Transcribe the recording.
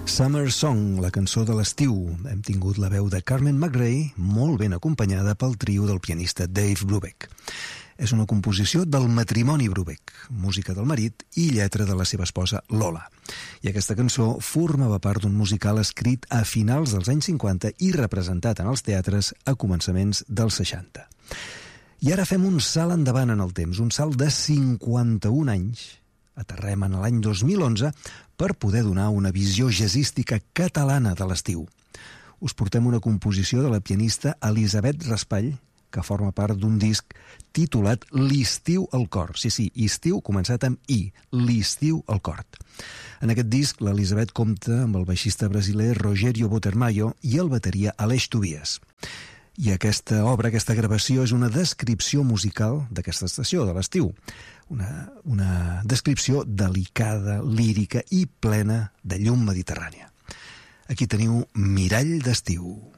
Summer Song, la cançó de l'estiu. Hem tingut la veu de Carmen McRae, molt ben acompanyada pel trio del pianista Dave Brubeck. És una composició del matrimoni Brubeck, música del marit i lletra de la seva esposa Lola. I aquesta cançó formava part d'un musical escrit a finals dels anys 50 i representat en els teatres a començaments dels 60. I ara fem un salt endavant en el temps, un salt de 51 anys. Aterrem en l'any 2011 per poder donar una visió jazzística catalana de l'estiu. Us portem una composició de la pianista Elisabet Raspall, que forma part d'un disc titulat L'estiu al cor. Sí, estiu començat amb I, L'estiu al cor. En aquest disc, l'Elisabet compta amb el baixista brasiler Rogério Botermayo i el bateria Aleix Tobias. I aquesta obra, aquesta gravació, és una descripció musical d'aquesta estació, de l'estiu. Una descripció delicada, lírica i plena de llum mediterrània. Aquí teniu Mirall d'estiu.